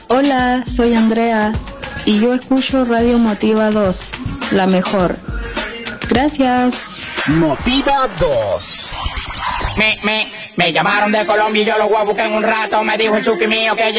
Hola, soy Andrea y yo escucho Radio Motiva 2, la mejor. Gracias. Motiva 2. Me llamaron de Colombia y yo los voy a buscar en un rato. Me dijo el chuki mío que